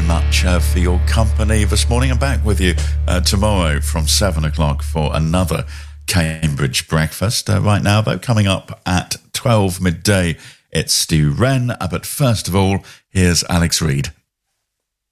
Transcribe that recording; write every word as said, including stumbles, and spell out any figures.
much uh, for your company this morning. I'm back with you uh, tomorrow from seven o'clock for another Cambridge breakfast. Uh, right now, though, coming up at twelve midday, it's Stu Wren. Uh, but first of all, here's Alex Reid.